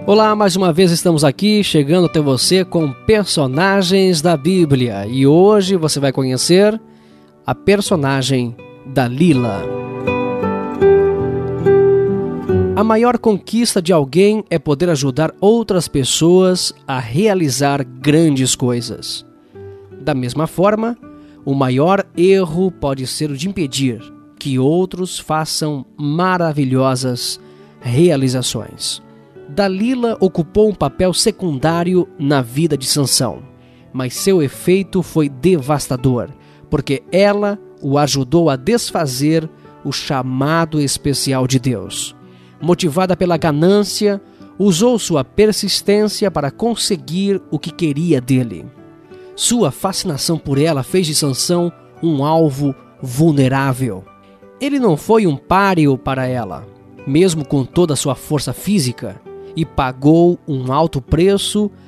Olá, mais uma vez estamos aqui, chegando até você com personagens da Bíblia. E hoje você vai conhecer a personagem Dalila. A maior conquista de alguém é poder ajudar outras pessoas a realizar grandes coisas. Da mesma forma, o maior erro pode ser o de impedir que outros façam maravilhosas realizações. Dalila ocupou um papel secundário na vida de Sansão, mas seu efeito foi devastador, porque ela o ajudou a desfazer o chamado especial de Deus. Motivada pela ganância, usou sua persistência para conseguir o que queria dele. Sua fascinação por ela fez de Sansão um alvo vulnerável. Ele não foi um páreo para ela, mesmo com toda a sua força física, e pagou um alto preço